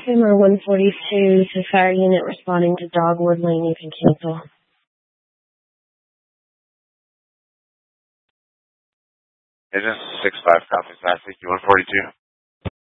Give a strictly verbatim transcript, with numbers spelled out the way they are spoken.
Hammer one forty-two to fire unit responding to Dogwood Lane. You can cancel. Agent six five copies. I think you one forty-two.